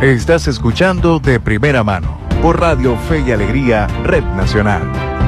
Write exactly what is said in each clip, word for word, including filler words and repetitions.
Estás escuchando De Primera Mano por Radio Fe y Alegría, Red Nacional.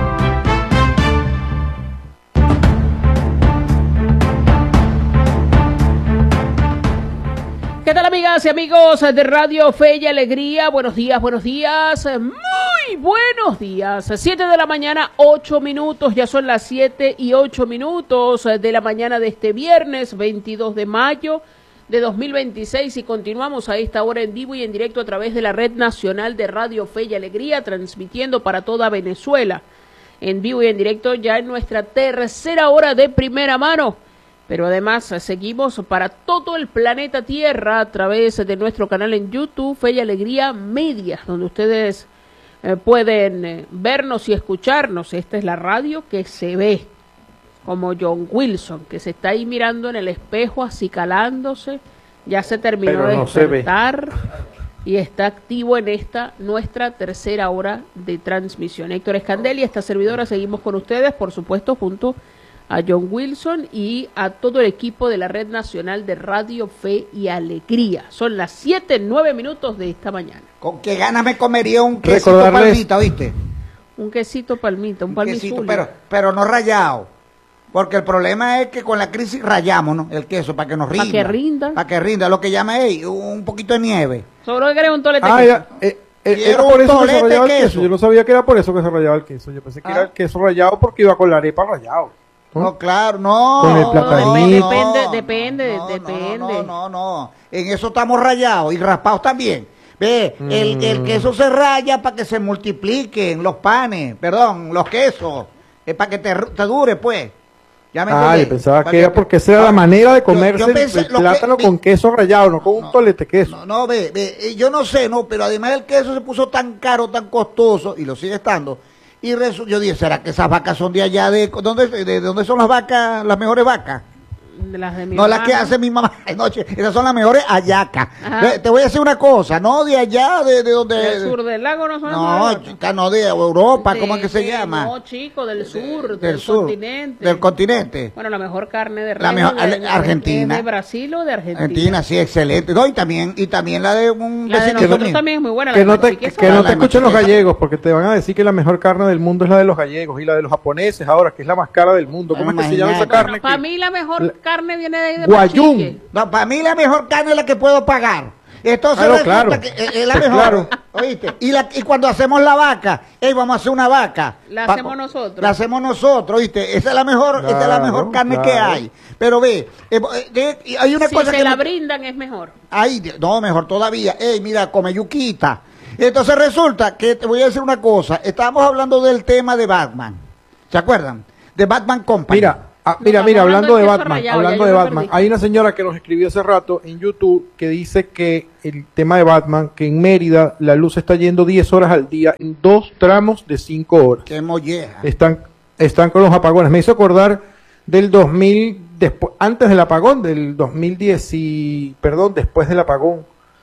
¿Qué tal, amigas y amigos de Radio Fe y Alegría? Buenos días, buenos días, muy buenos días. Siete de la mañana, ocho minutos, ya son las siete y ocho minutos de la mañana de este viernes veintidós de mayo de dos mil veintiséis, y continuamos a esta hora en vivo y en directo a través de la Red Nacional de Radio Fe y Alegría, transmitiendo para toda Venezuela, en vivo y en directo ya en nuestra tercera hora de Primera Mano. Pero además seguimos para todo el planeta Tierra a través de nuestro canal en YouTube, Fe y Alegría Media, donde ustedes eh, pueden eh, vernos y escucharnos. Esta es la radio que se ve, como John Wilson, que se está ahí mirando en el espejo, acicalándose, ya se terminó Pero de no despertar y está activo en esta nuestra tercera hora de transmisión. Héctor Escandel y esta servidora seguimos con ustedes, por supuesto, junto a John Wilson y a todo el equipo de la Red Nacional de Radio Fe y Alegría. Son las siete, nueve minutos de esta mañana. Con qué ganas me comería un quesito Recordarles- palmita, ¿viste? Un quesito palmita, un, Un palmizulio. quesito, pero, pero no rayado. Porque el problema es que con la crisis rayamos, ¿no? El queso para que nos rinda. Pa' que rinda. Para que rinda. Lo que llama es un poquito de nieve. Solo que querés un tolete Ah, queso. ya, eh, eh, Quiero era un por eso que tolete se rayaba el queso. queso. Yo no sabía que era por eso que se rayaba el queso. Yo pensé que Ah. era el queso rayado porque iba con la arepa rayado. ¿no? No, claro, no. Con el no, platanito. Depende, depende, no, depende. No, no, no, no. En eso estamos rayados y raspados también. Ve, el, el Mm. queso se raya para que se multipliquen los panes, perdón, los quesos. Es para que te, te dure, pues. ¿Ya me Ah, entendés? yo pensaba Pa' que era porque esa era la Ah, manera de yo- comerse yo el- pensé- el lo que- plátano con queso rallado, no con un tolete queso. No, no, ve, ve, eh, yo no sé, no, pero además el queso se puso tan caro, tan costoso, y lo sigue estando. Y resu- yo dije, ¿será que esas vacas son de allá? ¿De dónde, de, de dónde son las vacas, las mejores vacas? De las de mi No las que hermano. hace mi mamá anoche, esas son las mejores hallacas. Ajá. Ve, te voy a decir una cosa, no de allá, de, de donde... Del sur del lago no son las No, mejores. chica, no de Europa, De- ¿cómo es que se de- llama? No, chico, del sur, del, del sur, continente. del continente. Bueno, la mejor carne de La res mejor- de, de- Argentina. ¿De Brasil o de Argentina? Argentina, sí, excelente. No, y también, y también la de un La de vecino nosotros mío. también es muy buena. Que la no de te, Machiquesa. que no La te de escuchen los Machiquesa. gallegos, porque te van a decir que la mejor carne del mundo es la de los gallegos y la de los japoneses ahora, que es la más cara del mundo. ¿Cómo Bueno, es que se llama esa imagínate. carne? Para que- mí la mejor la- carne viene de ahí de Guayún. Machique. No, para mí la mejor carne es la que puedo pagar. Entonces Claro, resulta claro. que es, es la Pues mejor. claro. ¿Oíste? Y, la, y cuando hacemos la vaca, ey, vamos a hacer una vaca. La Pa- hacemos nosotros. La hacemos nosotros, ¿oíste? Esa es la mejor, esa es la Claro, mejor carne que claro. hay. Pero ve, eh, eh, eh, hay una Si cosa se que la me- brindan es mejor. Ay, Dios, no, mejor todavía. Ey, mira, come yuquita. Entonces resulta que te voy a decir una cosa. Estábamos hablando del tema de Batman. ¿Se acuerdan? De Batman Company. Mira, ah, No, mira, estamos mira, hablando hablando del de queso Batman, rallado, hablando ya de yo me Batman, perdí. hay una señora que nos escribió hace rato en YouTube que dice que el tema de Batman, que en Mérida la luz está yendo diez horas al día en dos tramos de cinco horas. Qué molleja. Están, están con los apagones. Me hizo acordar del dos mil, después, antes del apagón, del dos mil diez, y, perdón, después del apagón,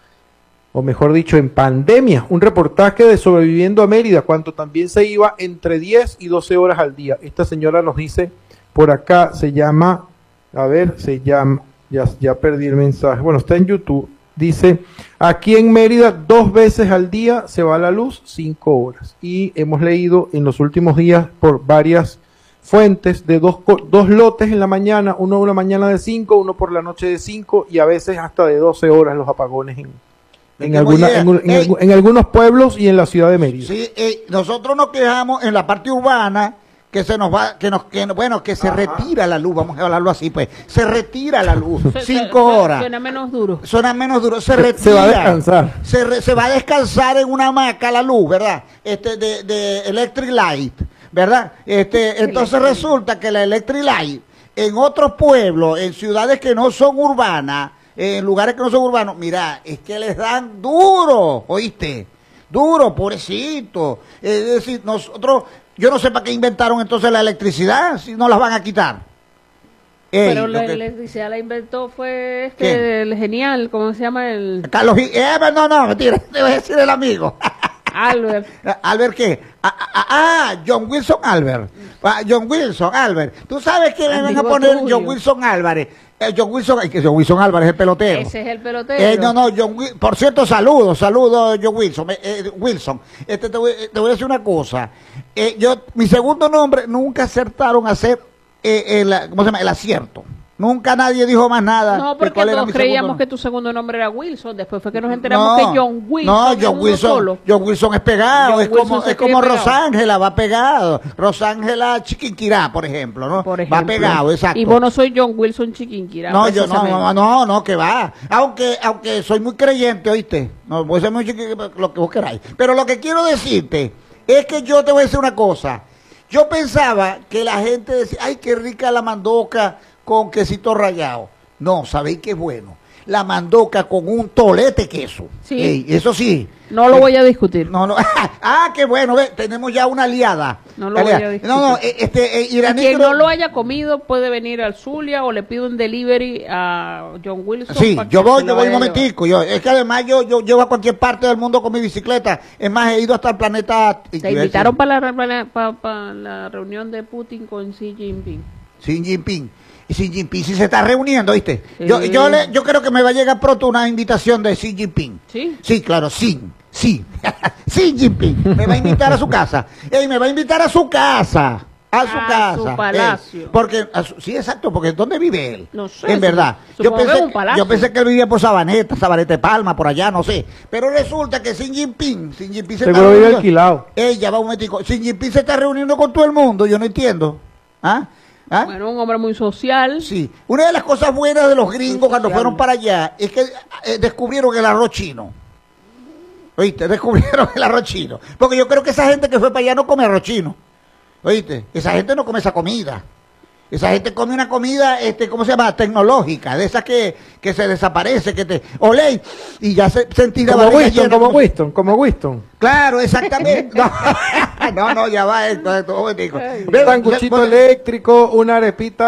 o mejor dicho, en pandemia, un reportaje de Sobreviviendo a Mérida, cuando también se iba entre diez y doce horas al día. Esta señora nos dice, por acá se llama, a ver, se llama, ya, ya perdí el mensaje, bueno, está en YouTube, dice, aquí en Mérida dos veces al día se va la luz, cinco horas. Y hemos leído en los últimos días por varias fuentes de dos, co- dos lotes en la mañana, uno una mañana de cinco, uno por la noche de cinco y a veces hasta de doce horas los apagones en, en, Qué alguna- molleja. en, un- en Ey. algu- en algunos pueblos y en la ciudad de Mérida. Sí, eh, nosotros nos quejamos en la parte urbana que se nos va, que nos, que, bueno, que se retira la luz, vamos a hablarlo así, pues, se retira la luz, Su- cinco su- horas. Suena menos duro. Suena menos duro, se Se- retira. se va a descansar. Se, re- se va a descansar en una hamaca la luz, ¿verdad? Este, de, de Electric Light, ¿verdad? Este, entonces resulta que la Electric Light, en otros pueblos, en ciudades que no son urbanas, en lugares que no son urbanos, mira, es que les dan duro, ¿oíste? Duro, pobrecito. Es decir, nosotros, yo no sé para qué inventaron entonces la electricidad, si no las van a quitar. Ey, Pero lo la que- electricidad la inventó fue ¿Quién? este, el genial, ¿cómo se llama? El Carlos Gil- eh, no, no, mentira, te voy a decir el amigo. Albert. Albert, ¿qué? Ah, ah, ah, John Wilson Albert. Ah, John Wilson Albert. ¿Tú sabes que le van a Amigo poner tuyo. John Wilson Álvarez? eh, John Wilson, eh, que John Wilson Álvarez es el pelotero. Ese es el pelotero. Eh, no, no, John Wi- por cierto, saludos, saludos, John Wilson. Eh, eh, Wilson, este, te, voy, te voy a decir una cosa. Eh, yo, mi segundo nombre nunca acertaron a hacer eh, el, ¿cómo se llama? El acierto. Nunca nadie dijo más nada. No, de porque cuál era todos mi creíamos segundo que tu segundo nombre era Wilson. Después fue que nos enteramos no, que John Wilson. No, es John uno Wilson, solo. John Wilson es pegado, John es Wilson como, se es como escribe pegado. Rosángela, va pegado. Rosángela Chiquinquirá, por ejemplo, ¿no? Por ejemplo. Va pegado, exacto. Y vos no soy John Wilson Chiquinquirá. No, yo no, precisamente. no, no, no, que va. Aunque, aunque soy muy creyente, ¿oíste? No, voy a ser muy chiqui, lo que vos queráis. Pero lo que quiero decirte es que yo te voy a decir una cosa. Yo pensaba que la gente decía, ay, qué rica la mandoca con quesito rallado. No, ¿sabéis qué es bueno? La mandoca con un tolete queso. Sí. Ey, eso sí. No lo voy a discutir. No, no. Ah, qué bueno, ve, tenemos ya una aliada. No lo voy a Aliada. discutir. No, no, eh, este, eh, Y iraní quien creo- no lo haya comido puede venir al Zulia o le pido un delivery a John Wilson. Sí, para yo que voy, se yo lo voy un vaya a llevar. momentico. Yo, es que además yo, yo llevo a cualquier parte del mundo con mi bicicleta. Es más, he ido hasta el planeta. Te invitaron para la, para, para- para la reunión de Putin con Xi Jinping. Xi Jinping. Y Xi Jinping sí se está reuniendo, ¿viste? Sí. Yo, yo, le, yo creo que me va a llegar pronto una invitación de Xi Jinping. ¿Sí? Sí, claro, sí, sí. Xi Jinping me va a invitar a su casa. Ey, me va a invitar a su casa. A su A casa. su Ey, palacio. porque, a su- sí, exacto, porque ¿dónde vive él? No sé, En verdad. supongo Yo que pensé, en un palacio. yo pensé que él vivía por Sabaneta, Sabaneta de Palma, por allá, no sé. Pero resulta que Xi Jinping, Xi Jinping se Seguro está vive reuniendo- alquilado. Ey, ya va un momentico. Xi Jinping se está reuniendo con todo el mundo, yo no entiendo. ¿Ah? ¿Ah? Bueno, un hombre muy social. Sí, una de las cosas buenas de los gringos cuando social. fueron para allá es que eh, descubrieron el arroz chino. ¿Oíste? Descubrieron el arroz chino. Porque yo creo que esa gente que fue para allá no come arroz chino. ¿Oíste? Esa gente no come esa comida. Esa gente come una comida, este, ¿cómo se llama? Tecnológica, de esas que, que se desaparece, que te olé y ya se sentí la Como barriga Winston, llena. como Winston, como Winston. Claro, exactamente. No, no, no, ya va esto, esto, un momentico. Ay, Ve, Un sanguchito ve- eléctrico, una arepita